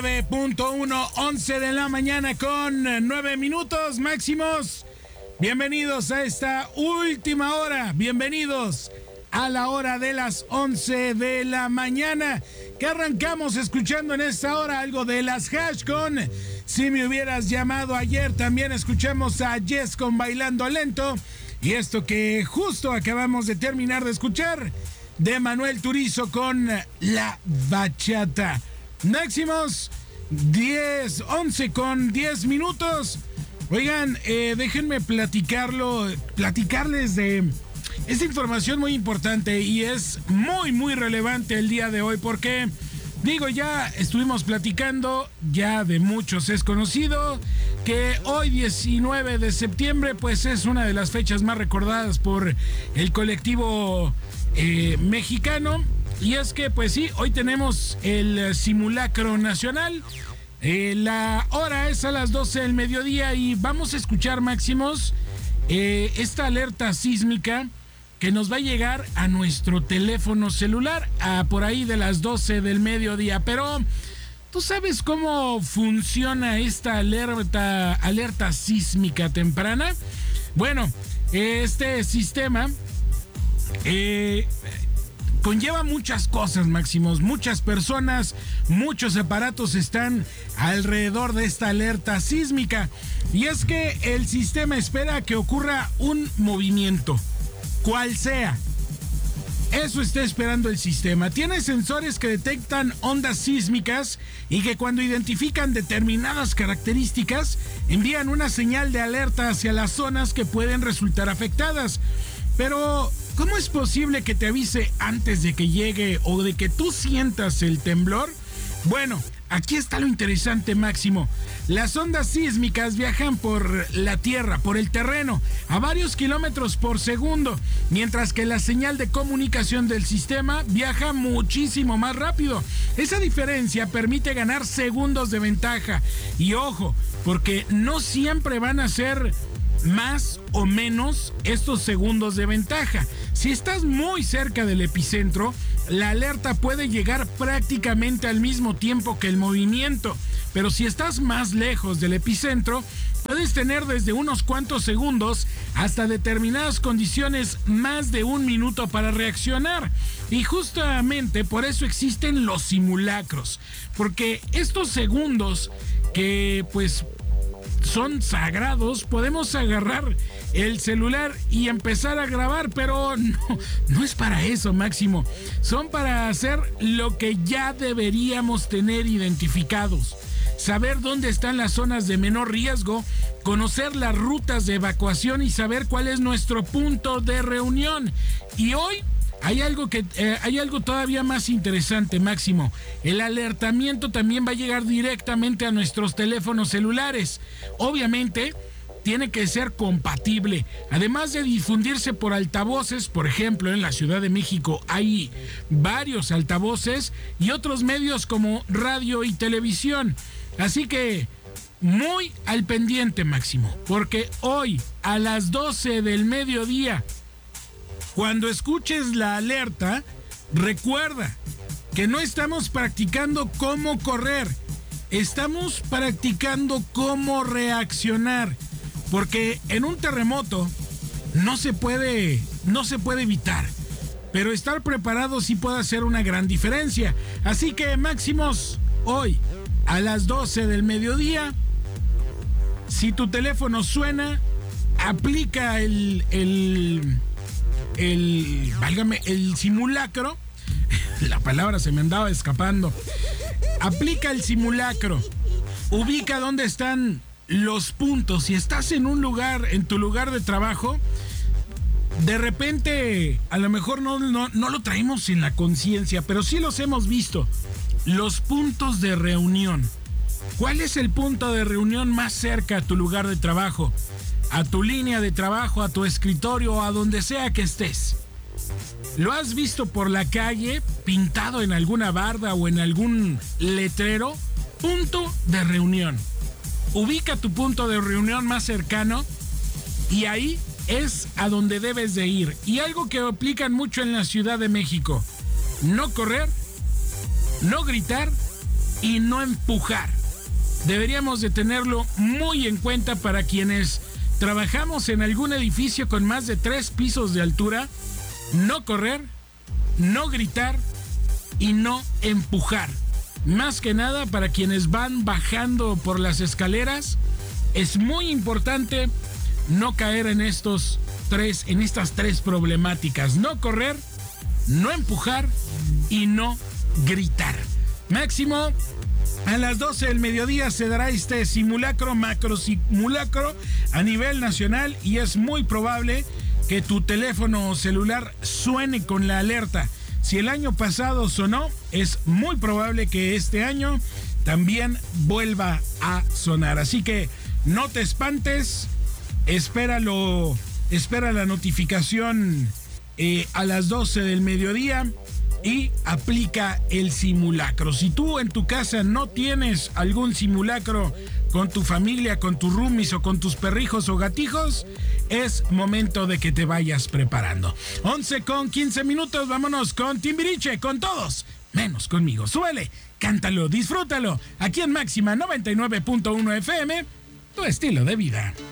9.1, 11 de la mañana con 9 minutos máximos. Bienvenidos a esta última hora. Bienvenidos a la hora de las 11 de la mañana, que arrancamos escuchando en esta hora algo de las Hash con Si me hubieras llamado ayer. También escuchamos a Yes con Bailando Lento. Y esto que justo acabamos de terminar de escuchar, de Manuel Turizo con La Bachata. Máximos 11 con 10 minutos. Oigan, déjenme platicarles de esta información muy importante y es muy relevante el día de hoy porque, ya estuvimos platicando, ya de muchos es conocido que hoy 19 de septiembre pues es una de las fechas más recordadas por el colectivo mexicano. Y es que, pues sí, hoy tenemos el simulacro nacional. La hora es a las 12 del mediodía y vamos a escuchar, Máximos, esta alerta sísmica que nos va a llegar a nuestro teléfono celular por ahí de las 12 del mediodía. Pero, ¿tú sabes cómo funciona esta alerta sísmica temprana? Bueno, este sistema conlleva muchas cosas, Máximos. Muchas personas, muchos aparatos están alrededor de esta alerta sísmica. Y es que el sistema espera que ocurra un movimiento, cual sea. Eso está esperando el sistema. Tiene sensores que detectan ondas sísmicas y que cuando identifican determinadas características, envían una señal de alerta hacia las zonas que pueden resultar afectadas. Pero, ¿cómo es posible que te avise antes de que llegue o de que tú sientas el temblor? Bueno, aquí está lo interesante, Máximo. Las ondas sísmicas viajan por la tierra, por el terreno, a varios kilómetros por segundo, mientras que la señal de comunicación del sistema viaja muchísimo más rápido. Esa diferencia permite ganar segundos de ventaja. Y ojo, porque no siempre van a ser más o menos estos segundos de ventaja. Si estás muy cerca del epicentro, la alerta puede llegar prácticamente al mismo tiempo que el movimiento, pero si estás más lejos del epicentro, puedes tener desde unos cuantos segundos hasta determinadas condiciones más de un minuto para reaccionar. Y justamente por eso existen los simulacros, porque estos segundos que pues son sagrados, podemos agarrar el celular y empezar a grabar, pero no es para eso, Máximo. Son para hacer lo que ya deberíamos tener identificados. Saber dónde están las zonas de menor riesgo, conocer las rutas de evacuación y saber cuál es nuestro punto de reunión. Y hoy hay algo todavía más interesante, Máximo. El alertamiento también va a llegar directamente a nuestros teléfonos celulares. Obviamente, tiene que ser compatible. Además de difundirse por altavoces, por ejemplo, en la Ciudad de México hay varios altavoces y otros medios como radio y televisión. Así que muy al pendiente, Máximo, porque hoy a las 12 del mediodía, cuando escuches la alerta, recuerda que no estamos practicando cómo correr, estamos practicando cómo reaccionar, porque en un terremoto no se puede evitar, pero estar preparado sí puede hacer una gran diferencia. Así que, Máximos, hoy a las 12 del mediodía, si tu teléfono suena, aplica el simulacro. La palabra se me andaba escapando. Aplica el simulacro. Ubica dónde están los puntos. Si estás en un lugar, en tu lugar de trabajo, de repente a lo mejor no lo traemos en la conciencia, pero sí los hemos visto. Los puntos de reunión. ¿Cuál es el punto de reunión más cerca a tu lugar de trabajo? A tu línea de trabajo, a tu escritorio o a donde sea que estés. ¿Lo has visto por la calle, pintado en alguna barda o en algún letrero? Punto de reunión. Ubica tu punto de reunión más cercano y ahí es a donde debes de ir. Y algo que aplican mucho en la Ciudad de México: no correr, no gritar y no empujar. Deberíamos de tenerlo muy en cuenta para quienes trabajamos en algún edificio con más de 3 pisos de altura. No correr, no gritar y no empujar. Más que nada para quienes van bajando por las escaleras, es muy importante no caer en estas tres problemáticas. No correr, no empujar y no gritar. Máximo, a las 12 del mediodía se dará este macro simulacro a nivel nacional y es muy probable que tu teléfono celular suene con la alerta. Si el año pasado sonó, es muy probable que este año también vuelva a sonar. Así que no te espantes, espera la notificación a las 12 del mediodía y aplica el simulacro. Si tú en tu casa no tienes algún simulacro con tu familia, con tus roomies o con tus perrijos o gatijos, es momento de que te vayas preparando. 11:15, vámonos con Timbiriche, con todos, menos conmigo. Súbele, cántalo, disfrútalo, aquí en Máxima 99.1 FM, tu estilo de vida.